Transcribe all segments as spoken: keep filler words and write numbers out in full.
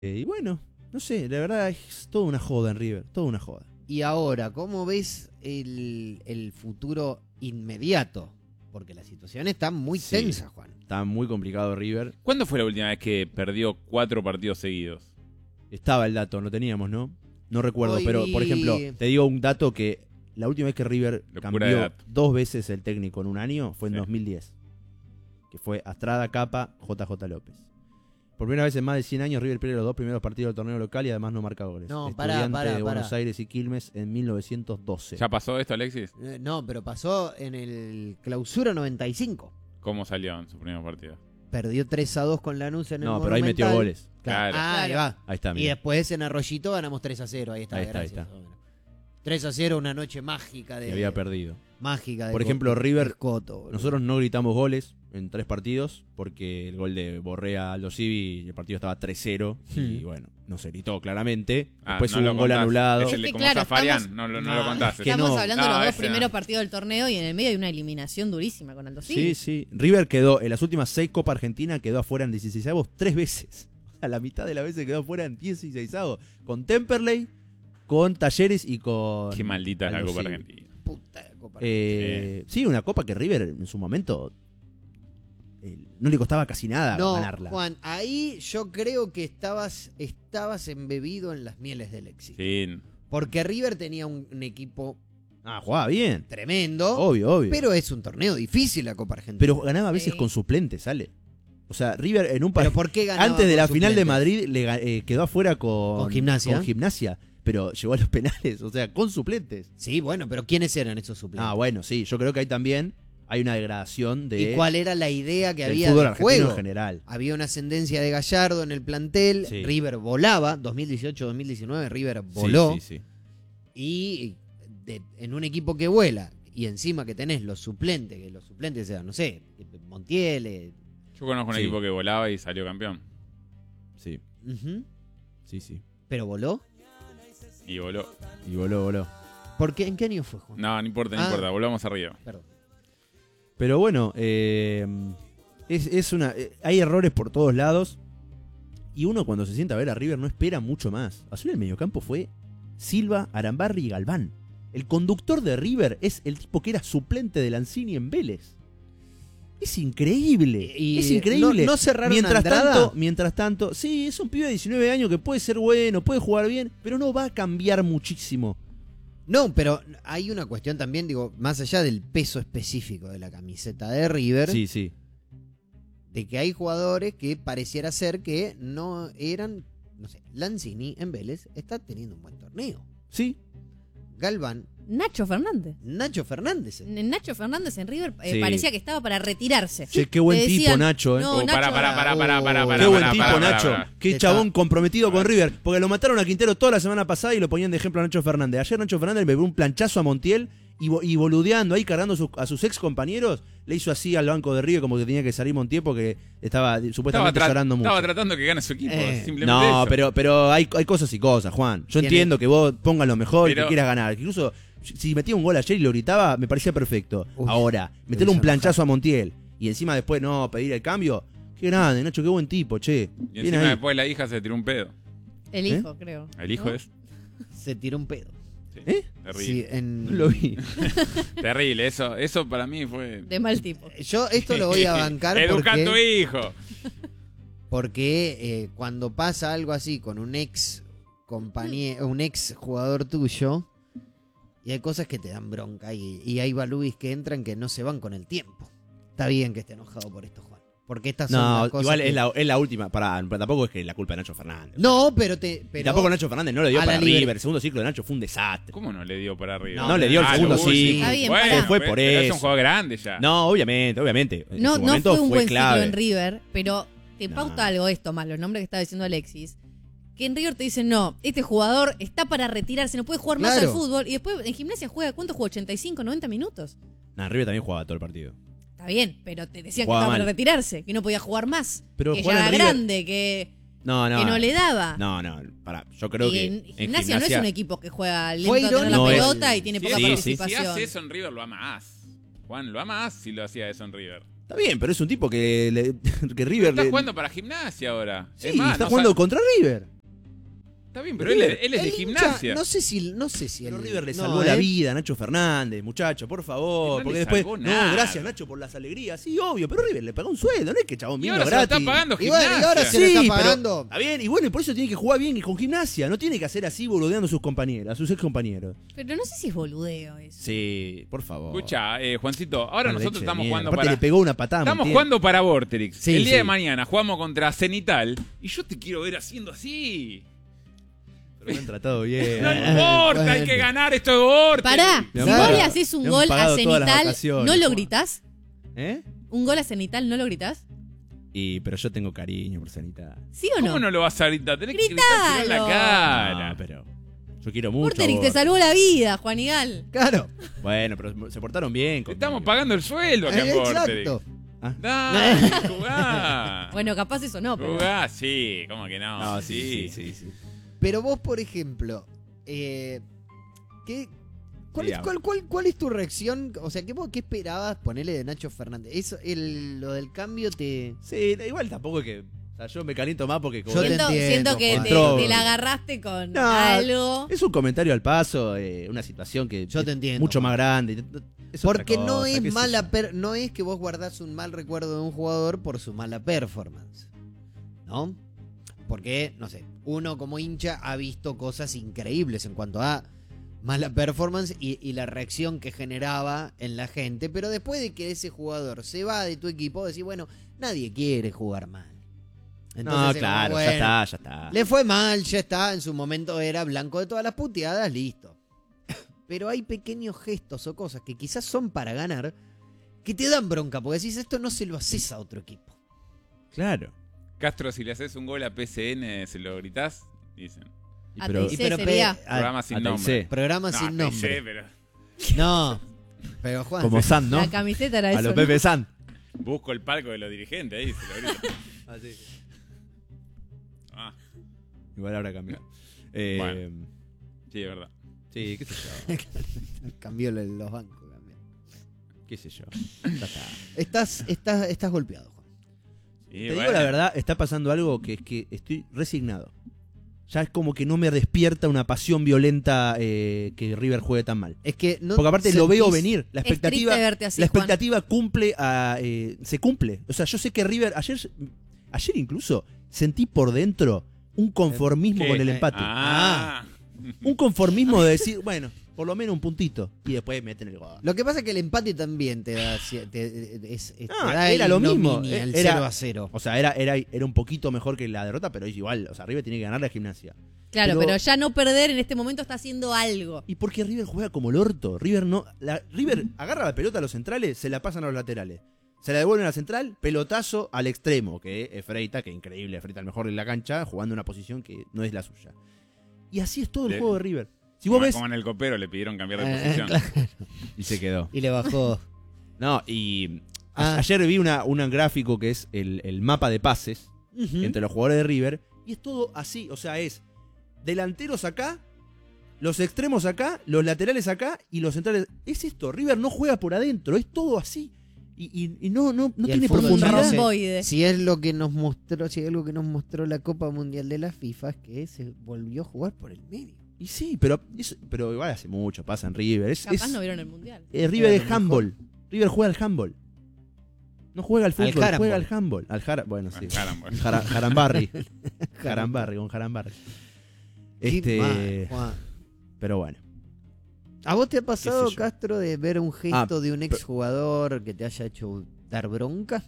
Eh, y bueno, no sé, la verdad es toda una joda en River, toda una joda. Y ahora, ¿cómo ves el, el futuro inmediato? Porque la situación está muy Sí. tensa, Juan. Está muy complicado River. ¿Cuándo fue la última vez que perdió cuatro partidos seguidos? Estaba el dato, lo teníamos, ¿no? No recuerdo, Hoy pero vi- por ejemplo, te digo un dato que la última vez que River Locura de cambió dato. dos veces el técnico en un año fue en Sí. dos mil diez. Que fue Astrada, Capa, J J López. Por primera vez en más de cien años, River pierde los dos primeros partidos del torneo local y además no marca goles. No, pará, Estudiante pará, de Buenos pará. Aires y Quilmes en mil novecientos doce. ¿Ya pasó esto, Alexis? Eh, No, pero pasó en el Clausura noventa y cinco. ¿Cómo salió en su primer partido? Perdió tres a dos con Lanús en el No, pero ahí metió Monumental. goles. Claro. Claro. Ah, ahí va. Ahí está, Y mira. después en Arroyito ganamos tres a cero. Ahí está, Ahí está, ahí gracias. está. Bueno. tres a cero, una noche mágica de. Que había perdido. Mágica de Por Co- ejemplo, de River, Escoto, boludo. Nosotros no gritamos goles en tres partidos porque el gol de Borrea a Aldo Civi, el partido estaba tres cero y Hmm. bueno, no se gritó claramente. Ah, Después no hubo lo un gol contás. anulado. Es el de Es que como claro, Zafarian, estamos- no, lo- no No, lo contaste. que Estamos no. hablando No, de los dos ese primeros no. partidos del torneo y en el medio hay una eliminación durísima con Aldo Sí, Civi. sí. River quedó en las últimas seis Copa Argentina, quedó afuera en dieciseisavos tres veces. A la mitad de las veces quedó afuera en dieciseisavos. Con Temperley, con Talleres y con... Qué maldita es la Aldo Copa Civi. Argentina. Puta de Copa Eh, sí, una copa que River en su momento eh, no le costaba casi nada No, ganarla. Juan, ahí yo creo que estabas, estabas embebido en las mieles del éxito. Sí. Porque River tenía un, un equipo Ah, jugaba bien. tremendo, Obvio, obvio. pero es un torneo difícil la Copa Argentina. Pero ganaba a veces Sí. con suplentes, ¿sale? O sea, River en un ¿Pero partido. por qué ganaba Antes de con la final de suplentes? Madrid le ga- eh, quedó afuera con, Con Gimnasia. con Gimnasia, pero llegó a los penales, o sea, con suplentes. Sí, bueno, pero ¿quiénes eran esos suplentes? Ah, bueno, sí, yo creo que ahí también hay una degradación de ¿Y cuál era la idea que del había fútbol de argentino juego? en general. Había una ascendencia de Gallardo en el plantel, Sí. River volaba, dos mil dieciocho dos mil diecinueve River voló, Sí, sí, sí. y de- en un equipo que vuela, y encima que tenés los suplentes, que los suplentes sean, no sé, Montiel, eh, Yo conozco un Sí. equipo que volaba y salió campeón. Sí, ujú, sí, sí. pero voló. Y voló. Y voló, voló. ¿Por qué? ¿En qué año fue, Juan? No, no importa, no Ah. importa. Volvamos arriba. Perdón. Pero bueno, eh, es, es una, eh, hay errores por todos lados. Y uno cuando se sienta a ver a River no espera mucho más. Azul el mediocampo fue Silva, Arambarri y Galván. El conductor de River es el tipo que era suplente de Lanzini en Vélez. Es increíble. Y es increíble. no- no cerraron mientras Andrada. tanto, mientras tanto, sí, es un pibe de diecinueve años que puede ser bueno, puede jugar bien, pero no va a cambiar muchísimo. No, pero hay una cuestión también, digo, más allá del peso específico de la camiseta de River, Sí, sí. de que hay jugadores que pareciera ser que no eran, no sé, Lanzini en Vélez está teniendo un buen torneo. Sí. Galván, Nacho Fernández. Nacho Fernández. En Nacho Fernández en River eh, Sí. parecía que estaba para retirarse. Che, qué buen Le tipo, decían, Nacho, ¿eh? No, Oh, Nacho, para, para, para, para, para, Oh, para. Qué buen para, tipo, para, para, Nacho. para. Qué Está- chabón comprometido con River. Porque lo mataron a Quintero toda la semana pasada y lo ponían de ejemplo a Nacho Fernández. Ayer Nacho Fernández le pegó un planchazo a Montiel y, bo- y boludeando ahí, cargando a sus, a sus ex compañeros. Le hizo así al banco de River como que tenía que salir Montiel porque estaba eh, Estaba, supuestamente tra- llorando mucho. estaba tratando que gane su equipo. Eh, Simplemente No, eso. pero, pero hay, hay cosas y cosas, Juan. Yo Tiene- entiendo que vos pongas lo mejor y Pero- que quieras ganar. Que incluso si metía un gol ayer y lo gritaba, me parecía perfecto. Uy, Ahora, me meterle un hizo planchazo a Montiel y encima después no pedir el cambio. Qué grande, Nacho, qué buen tipo, che. Y Bien encima ahí. después la hija se tiró un pedo. El ¿Eh? hijo, creo. El hijo ¿No? es. Se tiró un pedo. Sí, ¿Eh? Terrible. Sí, en- No lo vi. Terrible. Eso, eso para mí fue. De mal tipo. Yo esto lo voy a bancar Educa a tu porque, hijo. porque eh, cuando pasa algo así con un ex compañero, un ex jugador tuyo, y hay cosas que te dan bronca y, y hay balubis que entran que no se van con el tiempo. Está bien que esté enojado por esto, Juan. Porque estas son No, las cosas igual que- es, la, es la última. Pará, pero tampoco es que la culpa de Nacho Fernández. No, pero te. Y Pero... tampoco Nacho Fernández no le dio a la para liber- River. El segundo ciclo de Nacho fue un desastre. ¿Cómo no le dio para arriba? No, le dio el Ah, segundo lo último. ciclo. Está bien, Bueno, pará. Fue pero- por pero eso. Es un juego grande ya. No, obviamente, obviamente. En No, su no momento fue un buen clave. ciclo en River, pero te No. pauta algo esto más, los nombres que estaba diciendo Alexis. Que en River te dicen, no, este jugador está para retirarse, no puede jugar más Claro. al fútbol. Y después en Gimnasia juega, ¿cuánto jugó? ¿ochenta y cinco, noventa minutos? Nah, River también jugaba todo el partido. Está bien, pero te decían Jugaba que estaba mal. para retirarse, que no podía jugar más. Pero que jugar ya en era River- grande, que, No, no. que no le daba. No, no, pará. Yo creo y que. en, en Gimnasia, no es un equipo que juega lento Fue a tener la irónico. pelota No es- y tiene Si poca sí, eso- sí. Si participación. hace eso en River, lo ama más. Juan, lo ama más si lo hacía eso en River. Está bien, pero es un tipo que, le, que River... Está le- jugando para Gimnasia ahora. Sí, Es más, está no jugando sabe- contra River. Está bien, pero él, es- él es de El hincha, Gimnasia. No sé si, no sé si Pero el- River le no, salvó ¿eh? la vida a Nacho Fernández, muchacho, por favor. No porque le después. salvó No, nada. gracias Nacho por las alegrías. Sí, obvio, pero River le pagó un sueldo, no es que chabón Y vino ahora se lo gratis. está pagando Y bueno, Gimnasia. y ahora se Sí, le está pero- pagando. Está bien, y bueno, y por eso tiene que jugar bien con Gimnasia. No tiene que hacer así boludeando a sus compañeras, a sus ex compañeros. Pero no sé si es boludeo eso. Sí, por favor. Escucha, eh, Juancito, ahora Una nosotros leche de estamos mierda. jugando Aparte para... le pegó una patada. Estamos Montiel. jugando para Vorterix. Sí, el día sí. de mañana jugamos contra Cenital y yo te quiero ver haciendo así. Pero me han tratado bien. No importa, hay Bueno. que ganar esto de Vorterix. Pará, Me si han vos le pagado- haces un me han gol a pagado todas las Cenital, vacaciones, ¿no lo Juan. gritás? ¿Eh? ¿Un gol a Cenital no lo gritás? Y, pero yo tengo cariño por Sanita. ¿Sí o ¿Cómo no? no lo vas a gritar? Tenés que Gritalo. gritar en la cara. Ah, pero. Yo quiero mucho. Vorterix a te vos. salvó la vida, Juanigal. Claro. Bueno, pero se portaron bien. Te conmigo. estamos pagando el sueldo acá en Eh, Vorterix. Exacto. Ah. Dale, jugá. Bueno, capaz eso no, pero... Jugá, sí, ¿cómo que no? No, sí, sí, sí. sí. Pero vos, por ejemplo, eh, ¿qué, cuál, es, Digamos. cuál, cuál- cuál es tu reacción? O sea, ¿qué, vos- qué esperabas ponerle de Nacho Fernández? Eso, el, lo del cambio te... Sí, igual tampoco es que. O sea, yo me caliento más porque. como- Yo te Siento, entiendo, siento que Juan. te, Entró. te la agarraste con No, algo. Es un comentario al paso, eh, una situación que. Yo te es entiendo, Mucho Juan. más grande. Es otra Porque no cosa, qué es sé mala yo. per- no es que vos guardás un mal recuerdo de un jugador por su mala performance. ¿No? Porque, no sé, uno como hincha ha visto cosas increíbles en cuanto a mala performance y, y la reacción que generaba en la gente, pero después de que ese jugador se va de tu equipo, decís, bueno, nadie quiere jugar mal. No, Entonces, claro, como, ya bueno, está, ya está. le fue mal, ya está, en su momento era blanco de todas las puteadas, listo. Pero hay pequeños gestos o cosas que quizás son para ganar, que te dan bronca, porque decís, esto no se lo haces a otro equipo. Claro. Castro, si le haces un gol a P C N, ¿se lo gritás? Dicen. Y A pero, T I C Y pero sería. pe- ah, Programa sin A T I C. nombre. programa No, sin P C, nombre. pero No, pero Juan, como San, ¿no? La camiseta era A eso. los ¿no? Pepe San. busco el palco de los dirigentes ahí, se lo grito. Ah, Igual habrá cambiado. Eh, Bueno. sí, es verdad. Sí, qué sé yo. cambió lo de los bancos. cambió. Qué sé yo. Ya está. Estás, estás, estás golpeado, Juan. Sí, Te bueno. digo la verdad, está pasando algo que es que estoy resignado. Ya es como que no me despierta una pasión violenta eh, que River juegue tan mal. Es que no Porque aparte lo veo sentís- venir. La Es triste expectativa, verte así, la Juan. expectativa cumple a, eh, se cumple. O sea, yo sé que River ayer, ayer incluso sentí por dentro un conformismo ¿Qué? con el empate. Ah. Un conformismo de decir, bueno, por lo menos un puntito y después meten el gol. Lo que pasa es que el empate también te da, ci- te, es- es- te Ah, da era el lo mismo. ignominia, el Era- cero a cero. O sea, era, era, era un poquito mejor que la derrota, pero es igual. O sea, River tiene que ganar la Gimnasia. Claro, Pero- pero ya no perder en este momento está haciendo algo. Y porque River juega como el orto. River no. La, River agarra la pelota a los centrales, se la pasan a los laterales. Se la devuelven a la central, pelotazo al extremo, que es Freita, que increíble, Freita el mejor en la cancha, jugando una posición que no es la suya. Y así es todo el Le- juego de River. Si vos Como- ves. Como en el copero le pidieron cambiar de Eh, posición. claro. Y se quedó. Y le bajó. No, y. a- Ah. Ayer vi una, un gráfico que es el, el mapa de pases Ujú. entre los jugadores de River. Y es todo así. O sea, es delanteros acá, los extremos acá, los laterales acá y los centrales. Es esto. River no juega por adentro. Es todo así. Y, y- y no, no, no Y el tiene fútbol profundidad. no sé. Romboide. Si es lo que nos mostró, si es algo que nos mostró la Copa Mundial de la FIFA, es que se volvió a jugar por el medio. Y sí, pero, es- pero igual hace mucho pasa en River. Es, Capaz es- no vieron el mundial. eh, River Era es lo mejor. handball. River juega al handball. No juega al fútbol, Al juega handball. al handball. Al jara, bueno, sí. Caramba. Jara- Jarambarri. Jarambarri, con Jarambarri. Qué Este, mal, Juan. pero bueno. ¿A vos te ha pasado, yo? Castro, de ver un gesto Ah, de un exjugador que te haya hecho dar bronca?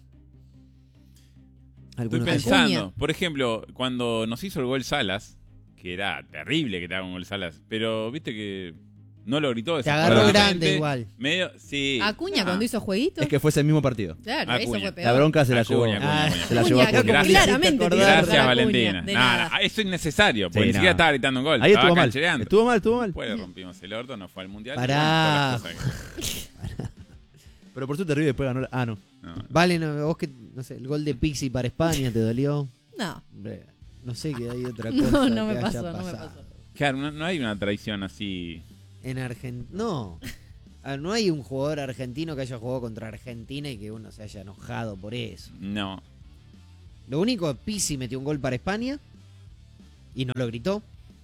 Estoy Algunos- pensando, Acuña. por ejemplo, cuando nos hizo el gol Salas, que era terrible que te haga un gol Salas, pero viste que no lo gritó. Te agarró desafortunadamente. grande igual. Medio, sí. Acuña Ah, cuando hizo jueguito. Es que fue ese mismo partido. Claro, Acuña. eso fue peor. La bronca se la llevó. Acuña, Acuña, Ah, Acuña. Se la llevó Acuña, Acuña. Gracias. claramente Gracias, te Gracias, Acuña, Valentina. de Nada, nada. nada, eso es innecesario, porque Sí, ni siquiera no. estaba gritando un gol. Ahí estaba estuvo mal. canchereando. Estuvo mal, estuvo mal. Después le rompimos el orto, no fue al mundial. Pará. Todas las cosas Pero por suerte River después ganó. la- Ah, no. que- no. Vale, no, vos que, no sé, el gol de Pixi para España te dolió. No, Hombre, no sé que hay otra No, cosa no me que pasó, haya no me pasado. pasó. Claro, no, no hay una traición así. En Argentina, no. Ah, no hay un jugador argentino que haya jugado contra Argentina y que uno se haya enojado por eso. No. Lo único, Pizzi metió un gol para España y no lo gritó.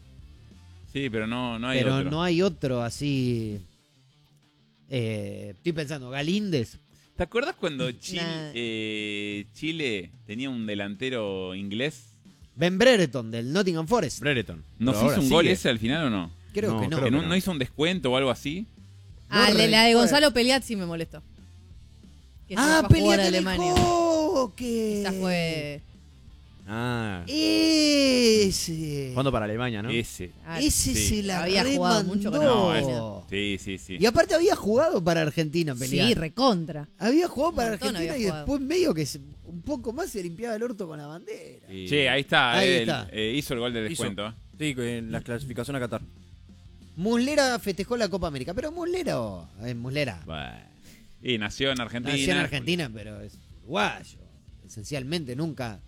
Sí, pero no, no hay pero otro. no hay otro así. Eh, estoy pensando, Galíndez. ¿Te acuerdas cuando Chile, Nah. eh, Chile tenía un delantero inglés? Ben Brereton del Nottingham Forest. Brereton. ¿Nos Pero hizo ahora un gol sigue. ese al final o no? Creo No, que no. creo ¿En que un- no. ¿No hizo un descuento o algo así? Ah, No la, la de recuerdo. Gonzalo Peliazzi me molestó. Que se Ah, fue a jugar pelea a que Alemania. dejó, que... Esa fue. Ah. Ese. Jugando para Alemania, ¿no? Ese. Ah, Ese Sí. se la Había jugado mucho con remandó. No, Sí, sí, sí. Y aparte había jugado para Argentina, sí, Pelea. recontra. Había jugado Un para montón Argentina había y jugado. después medio que se- un poco más se limpiaba el orto con la bandera. Sí. Che, ahí está. Ahí él, está. eh, hizo el gol de Hizo. descuento. Sí, en la clasificación a Qatar. Muslera festejó la Copa América, pero Muslera, oh, eh, Muslera Bueno. Y nació en Argentina. nació en Argentina, pero es uruguayo. Esencialmente nunca.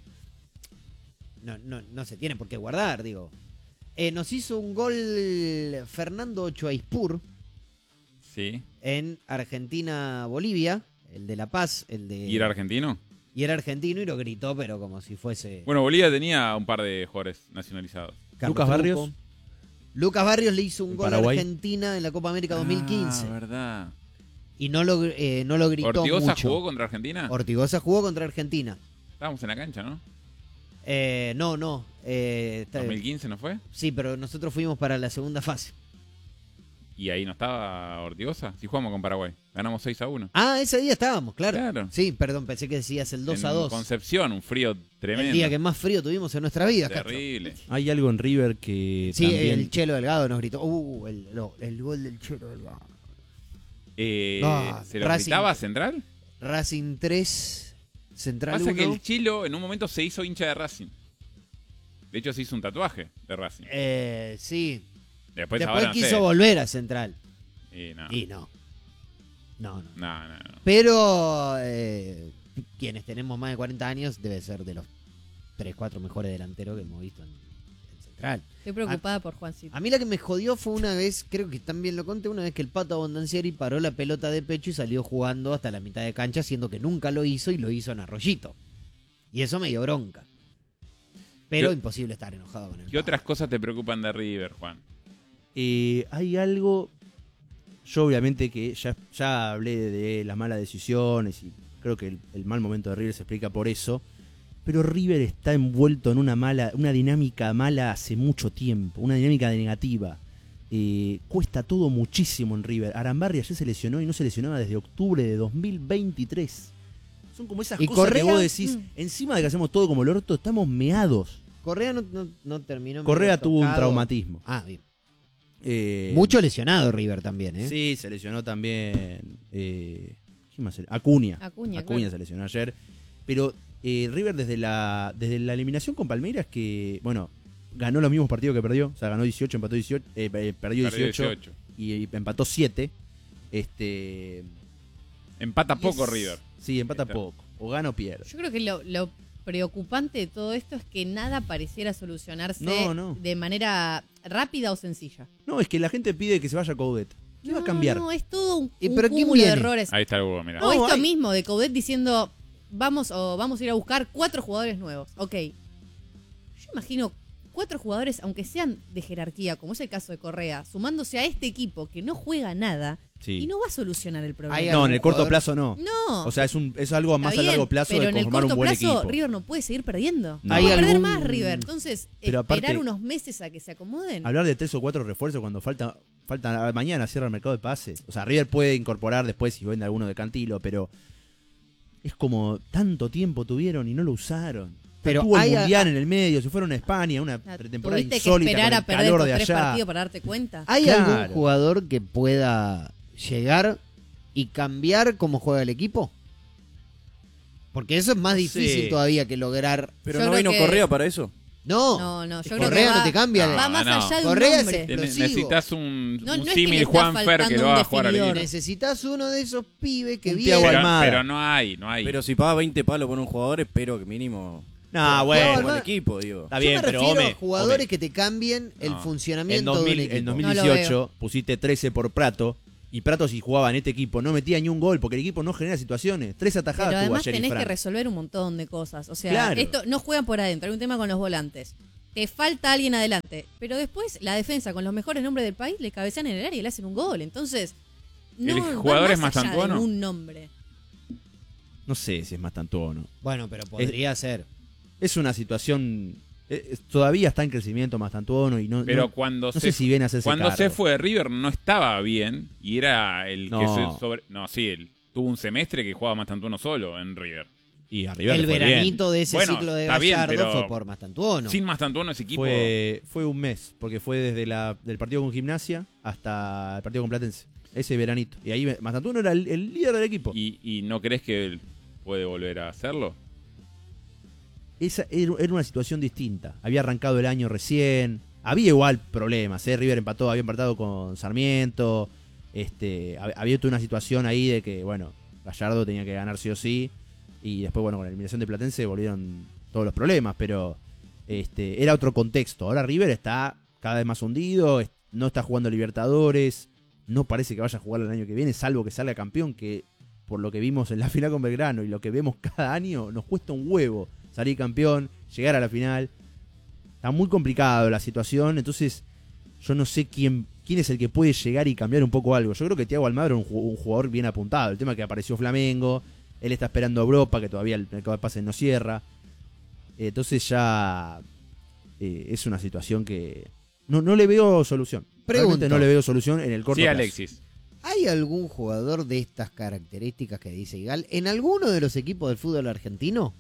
No, no, no se tiene por qué guardar, digo. Eh, nos hizo un gol Fernando Ochoaispur Sí. en Argentina-Bolivia, el de La Paz, el de. ¿Y era argentino? Y era argentino y lo gritó, pero como si fuese. Bueno, Bolivia tenía un par de jugadores nacionalizados. Carlos Lucas Truco. Barrios. Lucas Barrios le hizo un En gol a Paraguay. Argentina en la Copa América dos mil quince. Ah, verdad. Y no lo, eh, no lo gritó ¿Ortigoza mucho. jugó contra Argentina? Ortigoza jugó contra Argentina. Estábamos en la cancha, ¿no? Eh, no, no. eh, está- ¿dos mil quince no fue? sí, pero nosotros fuimos para la segunda fase. Y ahí no estaba Ortigoza. Sí jugamos con Paraguay. Ganamos seis a uno. Ah, ese día estábamos, claro. Claro. Sí, perdón, pensé que decías el dos En a dos. Concepción, un frío tremendo. El día que más frío tuvimos en nuestra vida, Castro. Terrible. Hay algo en River que Sí, también... el Chelo Delgado nos gritó. Uh, el, no, el gol del Chelo Delgado. Eh, No, ¿Se lo Racing. gritaba Central? Racing tres, Central Pasa que uno. el Chilo en un momento se hizo hincha de Racing. De hecho, se hizo un tatuaje de Racing. Eh, sí. Después, Después ahora no quiso sé. volver a Central. Y no. Y no. No, no. No, no, no. Pero eh, quienes tenemos más de cuarenta años debe ser de los tres, cuatro mejores delanteros que hemos visto en, en Central. Estoy preocupada por Juancito. A mí la que me jodió fue una vez, creo que también lo conté, una vez que el Pato Abondancieri paró la pelota de pecho y salió jugando hasta la mitad de cancha, siendo que nunca lo hizo y lo hizo en Arroyito. Y eso me dio bronca. Pero ¿Qué- imposible estar enojado con el ¿Qué otras cosas te preocupan de River, Juan? Eh, hay algo. Yo, obviamente, que ya, ya hablé de las malas decisiones y creo que el, el mal momento de River se explica por eso. Pero River está envuelto en una mala, una dinámica mala hace mucho tiempo, una dinámica negativa. Eh, cuesta todo muchísimo en River. Arambarri ayer se lesionó y no se lesionaba desde octubre de dos mil veintitrés. Son como esas ¿Y cosas Correa? que vos decís, Mm. encima de que hacemos todo como el orto, estamos meados. Correa no, no, no terminó. Correa medio tuvo un tocado. traumatismo. Ah, bien. Eh, Mucho lesionado River también, ¿eh? Sí, se lesionó también. Eh, ¿quién más se- Acuña. Acuña, Acuña claro. se lesionó ayer. Pero eh, River desde la desde la eliminación con Palmeiras, que, bueno, ganó los mismos partidos que perdió. O sea, ganó dieciocho, empató dieciocho, eh, eh, perdió Perdió dieciocho, dieciocho. Y, y empató siete. Este, Empata y poco es- River. Sí, empata Ahí está. poco. O gana o pierde. Yo creo que lo, lo preocupante de todo esto es que nada pareciera solucionarse No, no. de manera rápida o sencilla. No, es que la gente pide que se vaya Coudet. ¿Qué va a No, cambiar? No, es todo un, ¿Y un pero quién cúmulo de viene? errores. Ahí está el huevo, mira. O No, esto hay- mismo de Coudet diciendo vamos o vamos a ir a buscar cuatro jugadores nuevos. Ok. Yo imagino cuatro jugadores, aunque sean de jerarquía, como es el caso de Correa, sumándose a este equipo que no juega nada Sí. y no va a solucionar el problema. Hay No, en el corto jugador- plazo no. No. O sea, es, un, es algo más Está a largo bien, plazo pero de en el conformar corto un buen plazo equipo. River no puede seguir perdiendo. No. ¿Hay No va a perder algún- más River. Entonces, Pero esperar aparte- unos meses a que se acomoden. Hablar de tres o cuatro refuerzos cuando falta, falta mañana cierra el mercado de pases. O sea, River puede incorporar después si vende alguno de Cantilo, pero es como tanto tiempo tuvieron y no lo usaron. Pero Tuvo el hay- mundial en el medio, se fueron a España, una O sea, pretemporada Tuviste que insólita esperar con a el perder calor con de tres allá. partidos para darte cuenta. ¿Hay Claro. algún jugador que pueda llegar y cambiar cómo juega el equipo? Porque eso es más difícil Sí. todavía que lograr. Pero Yo no creo vino que- Correa para eso. No, No, no, yo creo Correa que va, no te cambia. No, va más no. allá de Correa un es nombre. el- Te- explosivo. Necesitas un, No, un no es que le símil está Juan Fer que faltando lo un haga jugar al definidor. equipo. Necesitas uno de esos pibes que Un viene. Thiago Pero, Almada. pero no hay, no hay. Pero si paga veinte palos por un jugador, espero que mínimo. No, No, bueno. no, Con el equipo, digo. Está Yo bien, me pero refiero Ome, a jugadores Ome. que te cambien el No. En, funcionamiento dos mil, de un equipo. en No lo dos mil dieciocho pusiste trece por Prato Y Prato, si jugaba en este equipo, no metía ni un gol porque el equipo no genera situaciones. Tres atajadas Pero tuvo además ayer y tenés Fran. que resolver un montón de cosas. O sea, Claro. esto no juegan por adentro. Hay un tema con los volantes. Te falta alguien adelante. Pero después la defensa con los mejores nombres del país le cabecean en el área y le hacen un gol. Entonces, no ¿El va jugador es más allá Mastantuono? de un nombre. No sé si es más tanto o no. Bueno, pero podría ser. Es una situación... eh, todavía está en crecimiento Mastantuono y no, Pero no, cuando no se sé si viene a hacerse Cuando cargo. se fue de River no estaba bien y era el que No. se sobre... No, sí, él tuvo un semestre que jugaba Mastantuono solo en River. Y arriba El le fue bien. veranito de ese Bueno, ciclo de está bien, Gallardo pero fue por Mastantuono. Sin Mastantuono ese equipo... Fue, fue un mes, porque fue desde la, del partido con Gimnasia hasta el partido con Platense. Ese veranito. Y ahí Mastantuono era el, el líder del equipo. ¿Y, ¿Y no crees que él puede volver a hacerlo? Esa era, era una situación distinta. Había arrancado el año recién. Había igual problemas. ¿eh? River empató, había empatado con Sarmiento. Este, hab- había toda una situación ahí de que, bueno, Gallardo tenía que ganar sí o sí. Y después, bueno, con la eliminación de Platense volvieron todos los problemas. Pero este, era otro contexto. Ahora River está cada vez más hundido. es- No está jugando Libertadores. No parece que vaya a jugar el año que viene, salvo que salga campeón, que por lo que vimos en la final con Belgrano y lo que vemos cada año, nos cuesta un huevo salir campeón, llegar a la final. Está muy complicado la situación, entonces yo no sé quién, quién es el que puede llegar y cambiar un poco algo. Yo creo que Thiago Almagro es un, ju- un jugador bien apuntado. El tema es que apareció Flamengo, él está esperando a Europa, que todavía el mercado de pases no cierra. Entonces ya eh, es una situación que no, no le veo solución. Realmente Pregunto. no le veo solución en el corto Sí, plazo. Alexis. ¿Hay algún jugador de estas características que dice Igal en alguno de los equipos del fútbol argentino?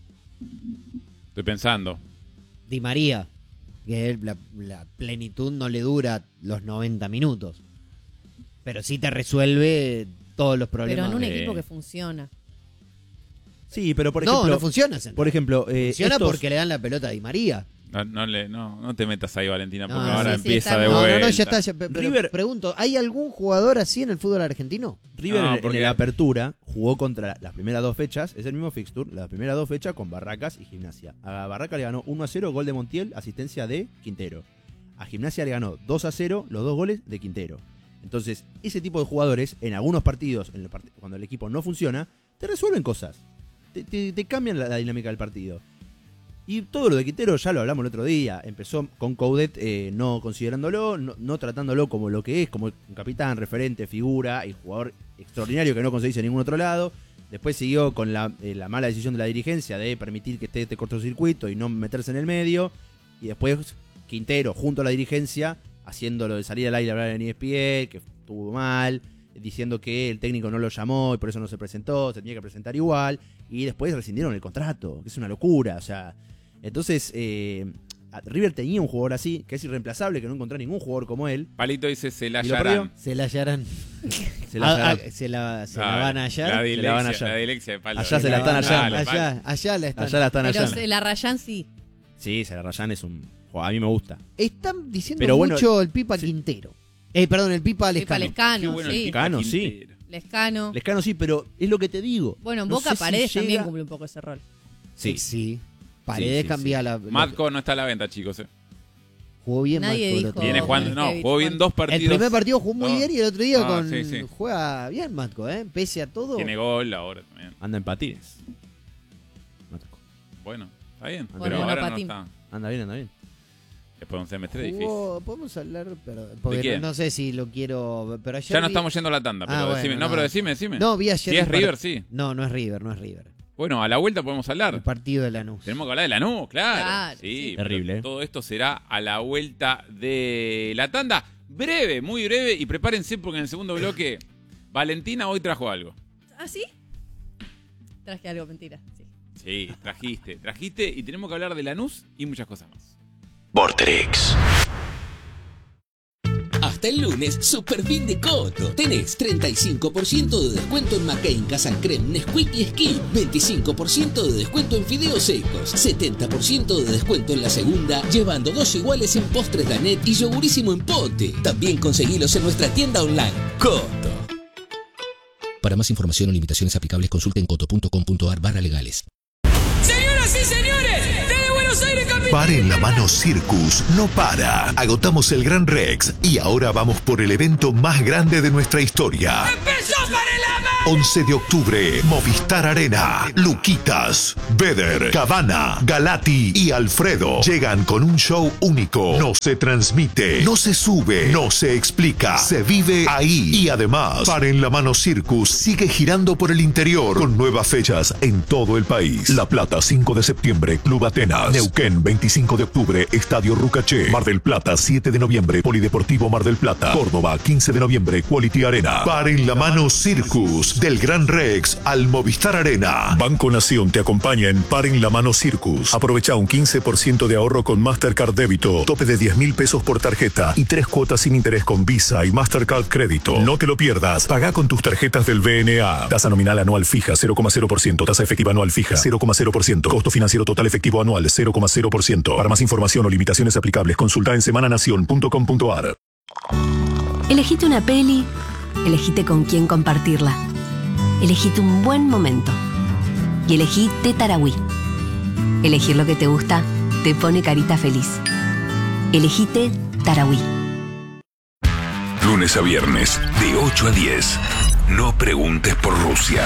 Estoy pensando. Di María, que él, la, la plenitud no le dura los noventa minutos, pero sí te resuelve todos los Pero problemas. en un Eh. equipo que funciona. Sí, pero por no, ejemplo, no funciona. Central. por ejemplo, eh, funciona estos- porque le dan la pelota a Di María. No, no, le, no, no te metas ahí, Valentina, porque No, ahora sí, sí, empieza está de bien. No, vuelta. no, no, ya está. ya- pero River- pregunto, ¿hay algún jugador así en el fútbol argentino? River No, en- porque- en la apertura jugó contra las primeras dos fechas, es el mismo fixture, las primeras dos fechas con Barracas y Gimnasia. A Barracas le ganó uno a cero, gol de Montiel, asistencia de Quintero. A Gimnasia le ganó dos a cero, los dos goles de Quintero. Entonces, ese tipo de jugadores, en algunos partidos, en el part- cuando el equipo no funciona, te resuelven cosas. Te, te- te cambian la, la dinámica del partido. Y todo lo de Quintero ya lo hablamos el otro día. Empezó con Coudet eh, no considerándolo, no, no tratándolo como lo que es, como un capitán, referente, figura y jugador extraordinario que no conseguís en ningún otro lado. Después siguió con la, eh, la mala decisión de la dirigencia de permitir que esté este cortocircuito y no meterse en el medio. Y después Quintero, junto a la dirigencia, haciéndolo de salir al aire a hablar en E S P N, que estuvo mal, diciendo que el técnico no lo llamó y por eso no se presentó, se tenía que presentar igual. Y después rescindieron el contrato, que es una locura, o sea... Entonces, eh, River tenía un jugador así, que es irreemplazable, que no encontró ningún jugador como él. Palito dice, se la ¿Y lo hallarán. Se la hallarán. Se la Ah, hallarán. ah, se la, se Ah, la van a hallar. La Se la van a dilexia, hallar. la dilexia de Palo. Allá se la están van a- hallando. Dale, Palo. Allá, allá la están. Allá la están Pero allá. se- la Rayán sí. Sí, se la Rayán es un jugador, a mí me gusta. Están diciendo Pero bueno, mucho el Pipa sí. Quintero. Eh, perdón, el Pipa Pipa Lescano. Qué Lescano, bueno el sí. Pipa Lescano, sí. Quintero. Lescano. Lescano sí, pero es lo que te digo. Bueno, en No Boca sé si Paredes llega- también cumple un poco ese rol. Sí, sí. Paredes sí, cambia la. la- Matco no está a la venta, chicos. eh. Jugó bien Nadie Matco el dijo- otro Viene día. jugando, no, Kevich, jugó bien Juan. dos El partidos. primer partido jugó muy No. bien y el otro día No, con sí, sí. juega bien Matco, ¿eh? Pese a todo. Tiene gol ahora también. anda en patines. Bueno, está bien. Bueno, pero no ahora no patín. está. Anda bien, anda bien. Después de un semestre difícil. Jugó- podemos hablar, pero, porque quién? no sé si lo quiero. Pero ayer Ya no vi- estamos yendo a la tanda, pero Ah, bueno, decime. No, no. pero decime, decime. No, vi ayer. Si el es par- River, sí. No, no es River, no es River. Bueno, a la vuelta podemos El hablar. partido de Lanús. Tenemos que hablar de Lanús, claro. Claro, sí, sí. pero Terrible, ¿eh? Todo esto será a la vuelta de la tanda. Breve, muy breve. Y prepárense porque en el segundo bloque, Valentina hoy trajo algo. ¿Ah, sí? Traje algo, mentira. Sí. Sí, trajiste, trajiste. Y tenemos que hablar de Lanús y muchas cosas más. Vorterix. Hasta el lunes, Super Fin de Coto. Tenés treinta y cinco por ciento de descuento en McCain, Casan Creme, Nesquik y Skin. veinticinco por ciento de descuento en fideos secos. setenta por ciento de descuento en la segunda, llevando dos iguales en postres Danet y yogurísimo en pote. También conseguilos en nuestra tienda online. Coto. Para más información o limitaciones aplicables, consulten coto punto com punto ar barra legales. Señoras y señores, desde Buenos Aires, capital. Par en la Mano Circus no para. Agotamos el Gran Rex y ahora vamos por el evento más grande de nuestra historia. ¡Empezó Par en la Mano! once de octubre, Movistar Arena. Luquitas, Beder, Cabana, Galati y Alfredo llegan con un show único. No se transmite, no se sube, no se explica, se vive ahí. Y además, Par en la Mano Circus sigue girando por el interior con nuevas fechas en todo el país. La Plata, cinco de septiembre, Club Atenas. Neuquén, veinticinco de octubre, Estadio Rucaché. Mar del Plata, siete de noviembre, Polideportivo Mar del Plata. Córdoba, quince de noviembre, Quality Arena. Par en la Mano Circus, del Gran Rex al Movistar Arena. Banco Nación te acompaña en Par en la Mano Circus. Aprovecha un quince por ciento de ahorro con Mastercard Débito, tope de diez mil pesos por tarjeta y tres cuotas sin interés con Visa y Mastercard Crédito. No te lo pierdas. Paga con tus tarjetas del V N A. Tasa nominal anual fija cero coma cero por ciento. Tasa efectiva anual fija cero coma cero por ciento. Costo financiero total efectivo anual cero coma cero por ciento. Para más información o limitaciones aplicables, consulta en semana nación punto com punto a r. Elegite una peli, elegite con quién compartirla. Elegite un buen momento. Y elegí Tetarawi. Elegir lo que te gusta te pone carita feliz. Elegite Tarawi. Lunes a viernes, de ocho a diez. No preguntes por Rusia.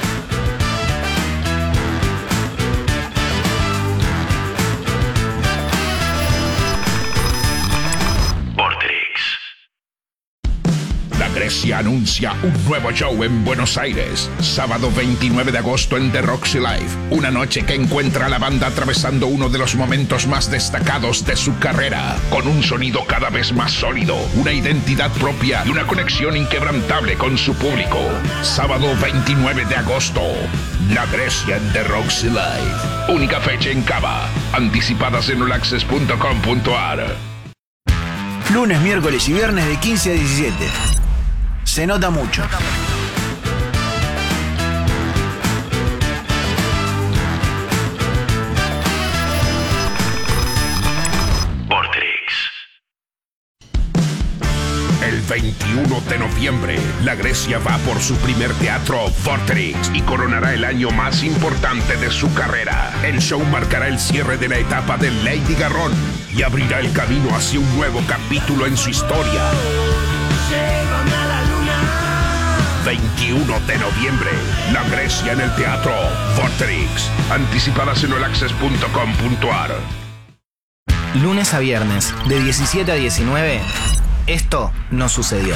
La Grecia anuncia un nuevo show en Buenos Aires. Sábado veintinueve de agosto en The Roxy Live. Una noche que encuentra a la banda atravesando uno de los momentos más destacados de su carrera. Con un sonido cada vez más sólido, una identidad propia y una conexión inquebrantable con su público. Sábado veintinueve de agosto. La Grecia en The Roxy Live. Única fecha en Cava. Anticipadas en all access punto com punto a r. Lunes, miércoles y viernes de quince a diecisiete. Se nota mucho. El veintiuno de noviembre, la Grecia va por su primer teatro, Vorterix, y coronará el año más importante de su carrera. El show marcará el cierre de la etapa de Lady Garrón y abrirá el camino hacia un nuevo capítulo en su historia. veintiuno de noviembre, la Grecia en el teatro, Vorterix. Anticipadas en all access punto com punto a r. Lunes a viernes, de diecisiete a diecinueve, esto no sucedió.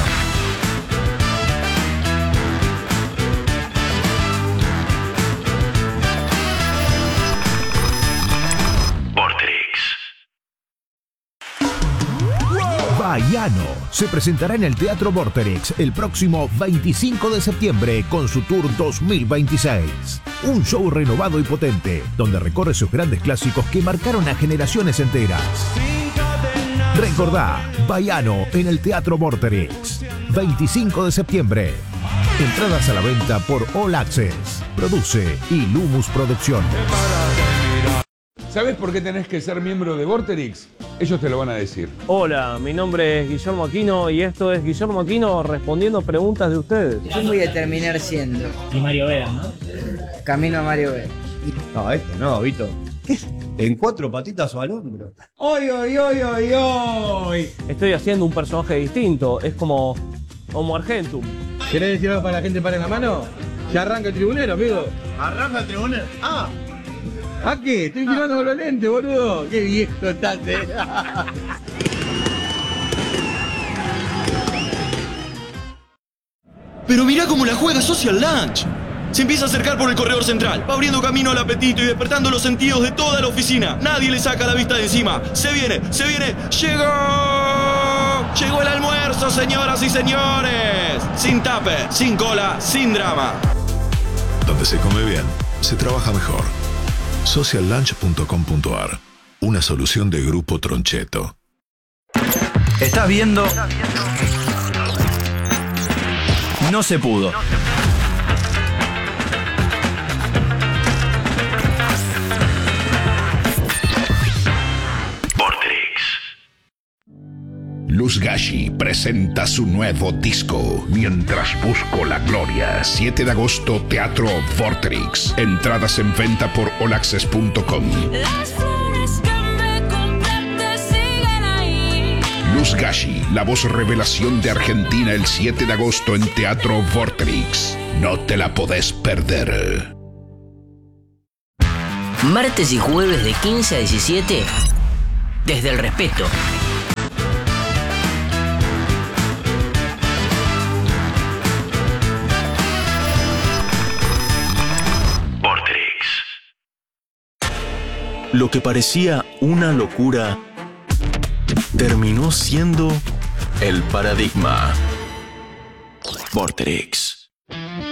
Baiano se presentará en el Teatro Vorterix el próximo veinticinco de septiembre con su Tour dos mil veintiséis. Un show renovado y potente, donde recorre sus grandes clásicos que marcaron a generaciones enteras. Recordá, Baiano en el Teatro Vorterix, veinticinco de septiembre. Entradas a la venta por All Access. Produce Ilumus Producciones. ¿Sabes por qué tenés que ser miembro de Vorterix? Ellos te lo van a decir. Hola, mi nombre es Guillermo Aquino y esto es Guillermo Aquino respondiendo preguntas de ustedes. ¿Quién voy a terminar siendo? Y Mario Vega, ¿no? Camino a Mario Vega. No, este no, Vito. ¿Qué? ¿En cuatro patitas o al hombro? ¡Oy, oy, oy, oy, oy! Estoy haciendo un personaje distinto, es como Homo Argentum. ¿Querés decir algo para la gente para en la mano? Ya arranca el tribunero, amigo. ¿Arranca el tribunero? Ah. ¿A qué? Estoy filmando con los lentes, boludo. Qué viejo estás, eh. Pero mirá cómo la juega Social Lunch. Se empieza a acercar por el corredor central, va abriendo camino al apetito y despertando los sentidos de toda la oficina. Nadie le saca la vista de encima. Se viene, se viene, ¡llegó! Llegó el almuerzo, señoras y señores. Sin tupper, sin cola, sin drama. Donde se come bien, se trabaja mejor. social lunch punto com punto a r. Una solución de Grupo Troncheto. ¿Estás viendo? No se pudo. Luz Gashi presenta su nuevo disco, Mientras Busco la Gloria. siete de agosto, Teatro Vorterix. Entradas en venta por all access punto com. Las flores que me Carlos Gassi, la voz revelación de Argentina el siete de agosto en Teatro Vorterix. No te la podés perder. Martes y jueves de quince a diecisiete, desde el respeto. Lo que parecía una locura terminó siendo el paradigma. Vorterix.